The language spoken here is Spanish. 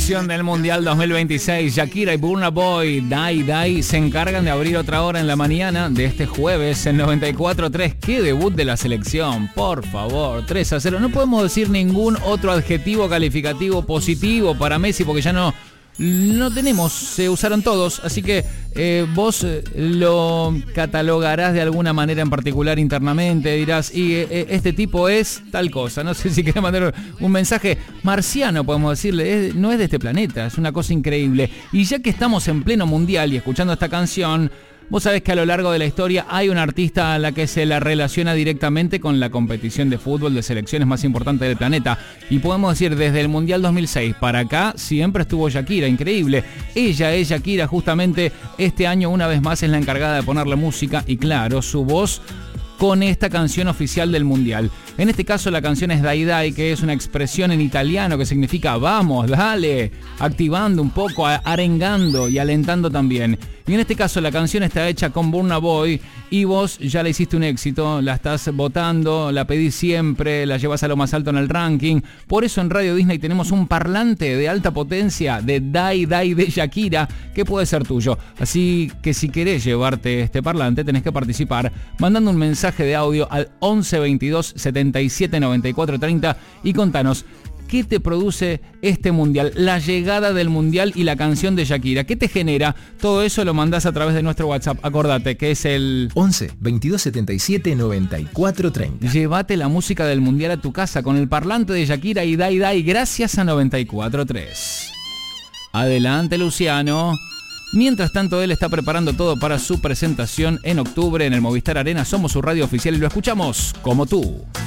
selección del Mundial 2026. Shakira y Burna Boy, Die Die, se encargan de abrir otra hora en la mañana de este jueves en 94.3. ¡Qué debut de la selección! Por favor, 3-0. No podemos decir ningún otro adjetivo calificativo positivo para Messi porque ya no tenemos, se usaron todos, así que vos lo catalogarás de alguna manera en particular internamente, dirás, y este tipo es tal cosa, no sé si querés mandar un mensaje marciano, podemos decirle, no es de este planeta, es una cosa increíble. Y ya que estamos en pleno mundial y escuchando esta canción, vos sabés que a lo largo de la historia hay un artista a la que se la relaciona directamente con la competición de fútbol de selecciones más importante del planeta. Y podemos decir, desde el Mundial 2006 para acá, siempre estuvo Shakira, increíble. Ella es Shakira, justamente este año una vez más es la encargada de ponerle música y claro, su voz con esta canción oficial del Mundial. En este caso la canción es Die Die, que es una expresión en italiano que significa vamos, dale, activando un poco, arengando y alentando también. Y en este caso la canción está hecha con Burna Boy y vos ya le hiciste un éxito, la estás votando, la pedís siempre, la llevas a lo más alto en el ranking. Por eso en Radio Disney tenemos un parlante de alta potencia de Die Die de Shakira que puede ser tuyo. Así que si querés llevarte este parlante tenés que participar mandando un mensaje de audio al 11 22 77 94 30 y contanos ¿qué te produce este mundial? La llegada del mundial y la canción de Shakira. ¿Qué te genera? Todo eso lo mandás a través de nuestro WhatsApp. Acordate que es el 11 22 77 94 30. Llévate la música del mundial a tu casa con el parlante de Shakira y Die Die gracias a 94.3. Adelante, Luciano. Mientras tanto, él está preparando todo para su presentación en octubre en el Movistar Arena. Somos su radio oficial y lo escuchamos como tú.